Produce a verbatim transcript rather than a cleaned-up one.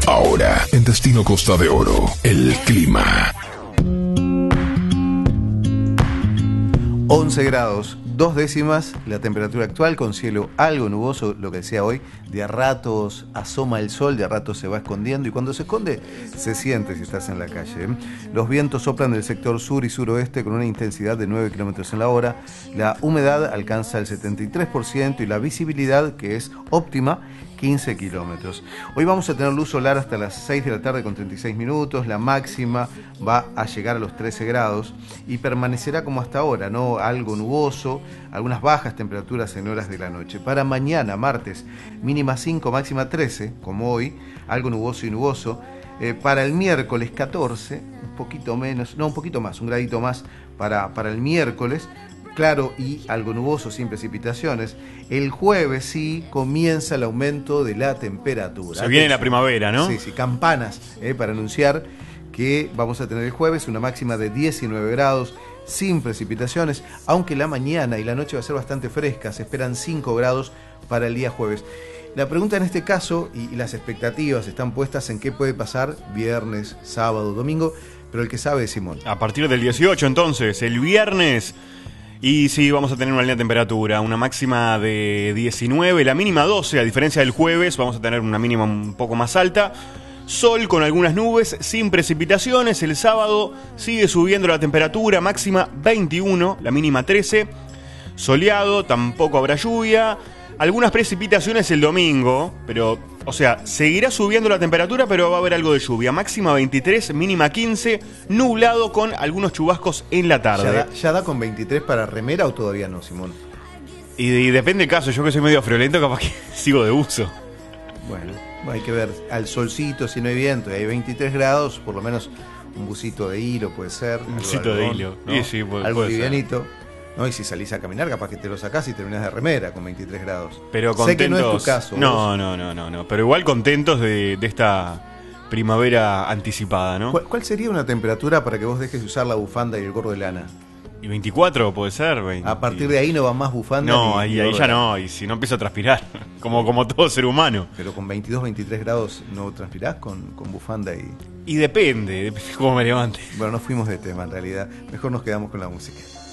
Ahora, en Destino Costa de Oro, el clima. once grados, dos décimas la temperatura actual, con cielo algo nuboso, lo que decía hoy, de a ratos asoma el sol, de a ratos se va escondiendo, y cuando se esconde se siente si estás en la calle. Los vientos soplan del sector sur y suroeste con una intensidad de nueve kilómetros en la hora, la humedad alcanza el setenta y tres por ciento y la visibilidad, que es óptima, quince kilómetros. Hoy vamos a tener luz solar hasta las seis de la tarde con treinta y seis minutos, la máxima va a llegar a los trece grados y permanecerá como hasta ahora, ¿no? Algo nuboso, algunas bajas temperaturas en horas de la noche. Para mañana, martes, mínima cinco, máxima trece, como hoy, algo nuboso y nuboso. Eh, para el miércoles catorce, un poquito menos, no, un poquito más, un gradito más para, para el miércoles, claro y algo nuboso, sin precipitaciones. El jueves sí comienza el aumento de la temperatura. Se viene la primavera, ¿no? Sí, sí, campanas eh, para anunciar que vamos a tener el jueves una máxima de diecinueve grados, sin precipitaciones, aunque la mañana y la noche va a ser bastante fresca. Se esperan cinco grados para el día jueves. La pregunta en este caso, y las expectativas están puestas en qué puede pasar viernes, sábado, domingo, pero el que sabe es Simón. A partir del dieciocho, entonces, el viernes. Y sí, vamos a tener una linda temperatura, una máxima de diecinueve, la mínima doce, a diferencia del jueves, vamos a tener una mínima un poco más alta. Sol con algunas nubes, sin precipitaciones. El sábado sigue subiendo la temperatura, máxima veintiuno, la mínima trece. Soleado, tampoco habrá lluvia. Algunas precipitaciones el domingo, pero, o sea, seguirá subiendo la temperatura, pero va a haber algo de lluvia. Máxima veintitrés, mínima quince, nublado con algunos chubascos en la tarde. ¿Ya da, ya da con veintitrés para remera o todavía no, Simón? Y, y depende del caso, yo que soy medio friolento, capaz que sigo de uso. Bueno, hay que ver al solcito, si no hay viento, y hay veintitrés grados, por lo menos un busito de hilo puede ser. Un busito de hilo, ¿no? Sí, sí, puede, algo puede livianito. Ser. No, y si salís a caminar, capaz que te lo sacás y terminás de remera con veintitrés grados. Pero contentos. Sé que no es tu caso. No, no, no, no, no. Pero igual contentos de, de esta primavera anticipada, ¿no? ¿Cuál, ¿Cuál sería una temperatura para que vos dejes de usar la bufanda y el gorro de lana? ¿Y veinticuatro puede ser? veinte. A partir de ahí no va más bufanda. No, ni, ahí, ni ahí ya no. Y si no empiezo a transpirar, como, como todo ser humano. Pero con veintidós, veintitrés grados no transpirás con, con bufanda y... Y depende, depende de cómo me levante. Bueno, no fuimos de tema en realidad. Mejor nos quedamos con la música.